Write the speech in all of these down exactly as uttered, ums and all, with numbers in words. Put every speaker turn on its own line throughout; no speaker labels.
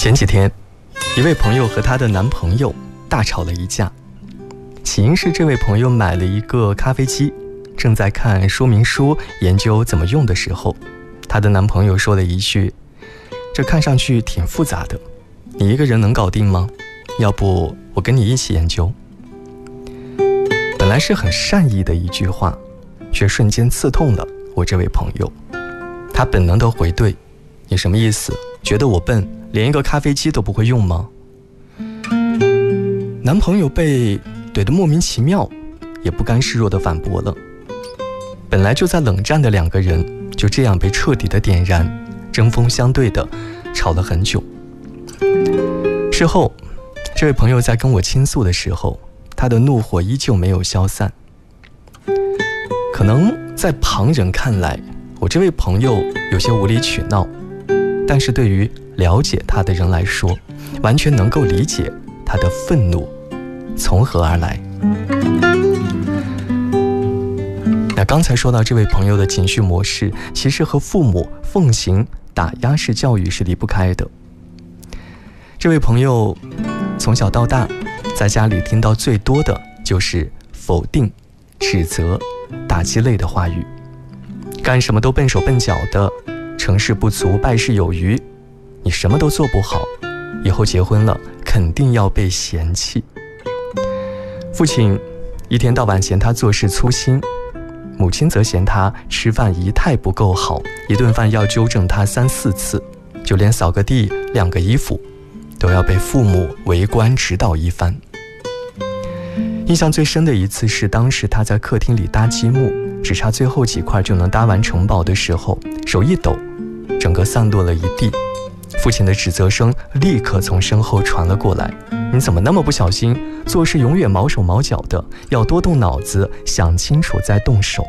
前几天，一位朋友和她的男朋友大吵了一架，起因是这位朋友买了一个咖啡机，正在看说明书研究怎么用的时候，她的男朋友说了一句：这看上去挺复杂的，你一个人能搞定吗？要不我跟你一起研究。本来是很善意的一句话，却瞬间刺痛了我这位朋友。他本能的回怼：你什么意思？觉得我笨，连一个咖啡机都不会用吗？男朋友被怼得莫名其妙，也不甘示弱地反驳了。本来就在冷战的两个人，就这样被彻底的点燃，针锋相对的吵了很久。事后，这位朋友在跟我倾诉的时候，他的怒火依旧没有消散。可能在旁人看来，我这位朋友有些无理取闹，但是对于了解他的人来说，完全能够理解他的愤怒从何而来。那刚才说到这位朋友的情绪模式，其实和父母奉行打压式教育是离不开的。这位朋友从小到大，在家里听到最多的就是否定、指责、打击类的话语，干什么都笨手笨脚的，成事不足败事有余，你什么都做不好，以后结婚了肯定要被嫌弃。父亲一天到晚嫌他做事粗心，母亲则嫌他吃饭仪态不够好，一顿饭要纠正他三四次，就连扫个地、晾个衣服都要被父母围观指导一番。印象最深的一次是当时他在客厅里搭积木，只差最后几块就能搭完城堡的时候，手一抖，整个散落了一地。父亲的指责声立刻从身后传了过来：你怎么那么不小心，做事永远毛手毛脚的，要多动脑子，想清楚再动手。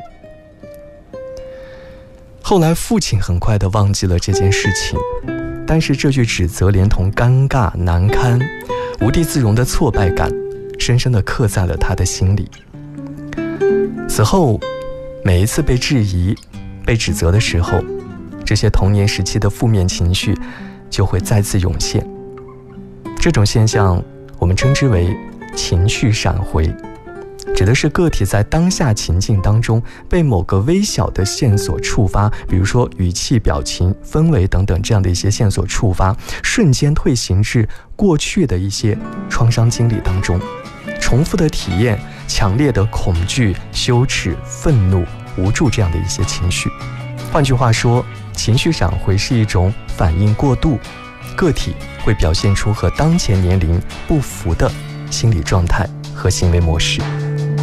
后来父亲很快地忘记了这件事情，但是这句指责连同尴尬、难堪、无地自容的挫败感，深深地刻在了他的心里。此后，每一次被质疑、被指责的时候，这些童年时期的负面情绪就会再次涌现。这种现象我们称之为情绪闪回，指的是个体在当下情境当中被某个微小的线索触发，比如说语气、表情、氛围等等这样的一些线索触发，瞬间退行至过去的一些创伤经历当中，重复的体验强烈的恐惧、羞耻、愤怒、无助这样的一些情绪。换句话说，情绪闪回是一种反应过度，个体会表现出和当前年龄不符的心理状态和行为模式。